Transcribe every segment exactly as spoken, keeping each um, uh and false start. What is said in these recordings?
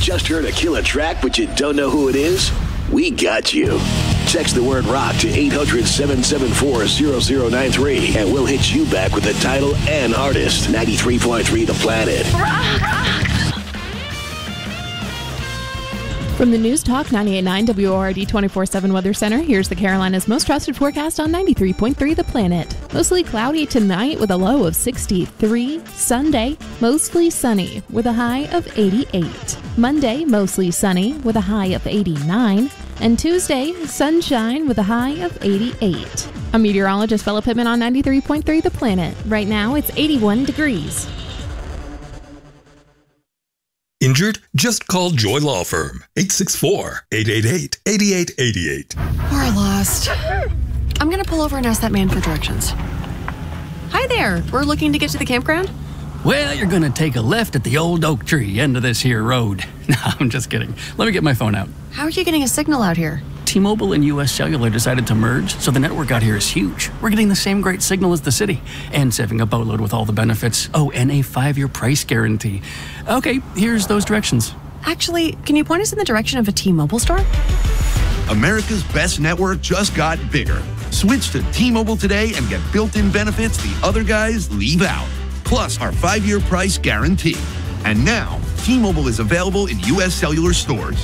Just heard a killer track, but you don't know who it is? We got you. Text the word rock to eight hundred, seven seven four, zero zero nine three, and we'll hit you back with the title and artist. ninety-three point three The Planet. Rock! From the News Talk ninety-eight point nine W O R D twenty-four seven Weather Center, here's the Carolinas' most trusted forecast on ninety-three point three The Planet. Mostly cloudy tonight with a low of sixty-three. Sunday, mostly sunny with a high of eighty-eight. Monday, mostly sunny with a high of eighty-nine. And Tuesday, sunshine with a high of eighty-eight. I'm meteorologist Bella Pittman on ninety-three point three The Planet. Right now, it's eighty-one degrees. Injured? Just call Joy Law Firm. eight six four, eight eight eight, eight eight eight eight. We're lost. I'm going to pull over and ask that man for directions. Hi there. We're looking to get to the campground. Well, you're going to take a left at the old oak tree end of this here road. No, I'm just kidding. Let me get my phone out. How are you getting a signal out here? T-Mobile and U S Cellular decided to merge, so the network out here is huge. We're getting the same great signal as the city, and saving a boatload with all the benefits. Oh, and a five-year price guarantee. Okay, here's those directions. Actually, can you point us in the direction of a T-Mobile store? America's best network just got bigger. Switch to T-Mobile today and get built-in benefits the other guys leave out. Plus our five-year price guarantee. And now, T-Mobile is available in U S Cellular stores.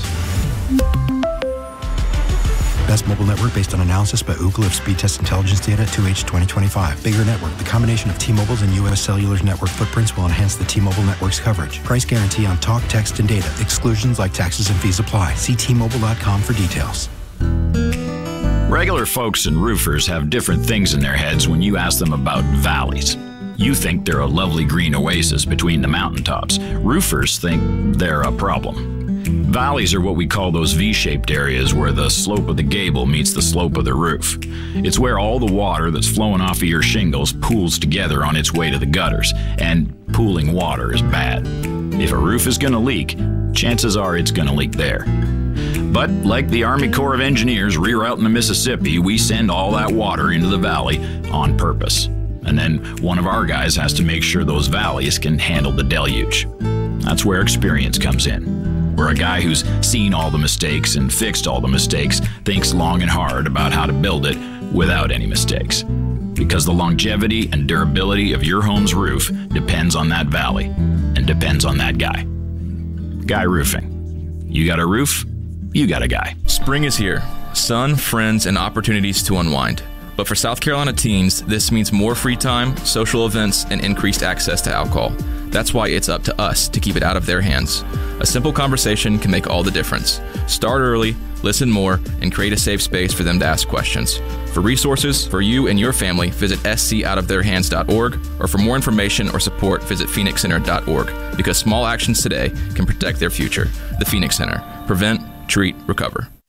Best mobile network based on analysis by Ookla of speed test intelligence data two H twenty twenty-five. Bigger network. The combination of T-Mobile's and U S Cellular's network footprints will enhance the T-Mobile network's coverage. Price guarantee on talk, text, and data. Exclusions like taxes and fees apply. See T Mobile dot com for details. Regular folks and roofers have different things in their heads when you ask them about valleys. You think they're a lovely green oasis between the mountaintops. Roofers think they're a problem. Valleys are what we call those V-shaped areas where the slope of the gable meets the slope of the roof. It's where all the water that's flowing off of your shingles pools together on its way to the gutters, and pooling water is bad. If a roof is going to leak, chances are it's going to leak there. But like the Army Corps of Engineers rerouting the Mississippi, we send all that water into the valley on purpose. And then one of our guys has to make sure those valleys can handle the deluge. That's where experience comes in. Where a guy who's seen all the mistakes and fixed all the mistakes thinks long and hard about how to build it without any mistakes. Because the longevity and durability of your home's roof depends on that valley and depends on that guy. Guy Roofing. You got a roof, you got a guy. Spring is here. Sun, friends, and opportunities to unwind. But for South Carolina teens, this means more free time, social events, and increased access to alcohol. That's why it's up to us to keep it out of their hands. A simple conversation can make all the difference. Start early, listen more, and create a safe space for them to ask questions. For resources for you and your family, visit s c out of their hands dot org, or for more information or support, visit phoenix center dot org. Because small actions today can protect their future. The Phoenix Center. Prevent, treat, recover.